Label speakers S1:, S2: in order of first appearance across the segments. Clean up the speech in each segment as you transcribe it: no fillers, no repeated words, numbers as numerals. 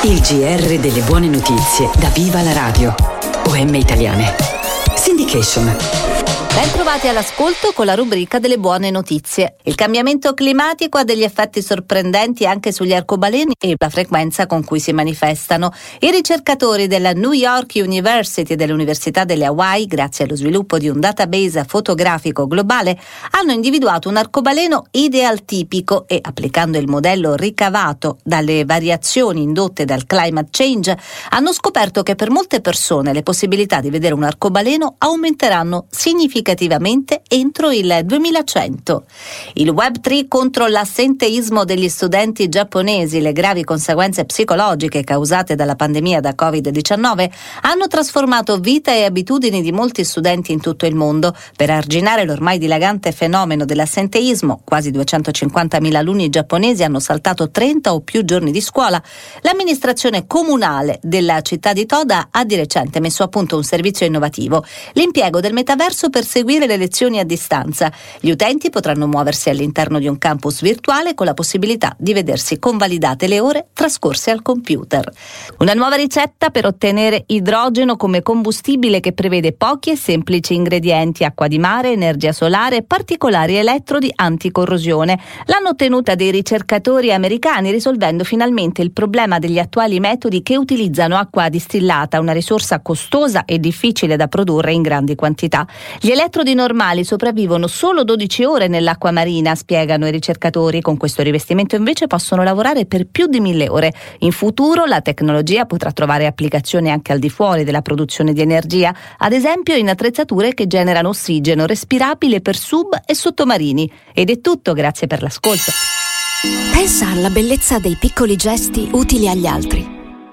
S1: Il GR delle buone notizie da Viva la Radio. OM Italiane. Syndication.
S2: Ben trovati all'ascolto con la rubrica delle buone notizie. Il cambiamento climatico ha degli effetti sorprendenti anche sugli arcobaleni e la frequenza con cui si manifestano. I ricercatori della New York University e dell'Università delle Hawaii, grazie allo sviluppo di un database fotografico globale, hanno individuato un arcobaleno idealtipico e, applicando il modello ricavato dalle variazioni indotte dal climate change, hanno scoperto che per molte persone le possibilità di vedere un arcobaleno aumenteranno significativamente entro il 2100. Il Web3 contro l'assenteismo degli studenti giapponesi, le gravi conseguenze psicologiche causate dalla pandemia da Covid-19 hanno trasformato vita e abitudini di molti studenti in tutto il mondo. Per arginare l'ormai dilagante fenomeno dell'assenteismo, quasi 250.000 alunni giapponesi hanno saltato 30 o più giorni di scuola. L'amministrazione comunale della città di Toda ha di recente messo a punto un servizio innovativo, l'impiego del metaverso per seguire le lezioni a distanza. Gli utenti potranno muoversi all'interno di un campus virtuale con la possibilità di vedersi convalidate le ore trascorse al computer. Una nuova ricetta per ottenere idrogeno come combustibile che prevede pochi e semplici ingredienti: acqua di mare, energia solare e particolari elettrodi anticorrosione. L'hanno ottenuta dei ricercatori americani, risolvendo finalmente il problema degli attuali metodi che utilizzano acqua distillata, una risorsa costosa e difficile da produrre in grandi quantità. Gli elettrodi normali sopravvivono solo 12 ore nell'acqua marina, spiegano i ricercatori. Con questo rivestimento invece possono lavorare per più di 1000 ore. In futuro la tecnologia potrà trovare applicazioni anche al di fuori della produzione di energia, ad esempio in attrezzature che generano ossigeno respirabile per sub e sottomarini. Ed è tutto, grazie per l'ascolto.
S3: Pensa alla bellezza dei piccoli gesti utili agli altri.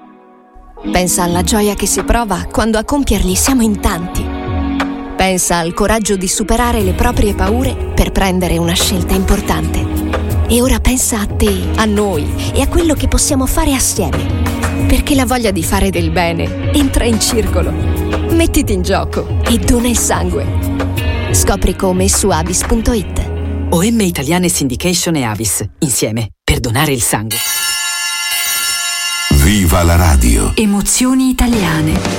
S3: Pensa alla gioia che si prova quando a compierli siamo in tanti. Pensa al coraggio di superare le proprie paure per prendere una scelta importante. E ora pensa a te, a noi e a quello che possiamo fare assieme. Perché la voglia di fare del bene entra in circolo. Mettiti in gioco e dona il sangue. Scopri come su avis.it.
S1: OM Italiane Syndication e Avis. Insieme per donare il sangue.
S4: Viva la radio.
S1: Emozioni italiane.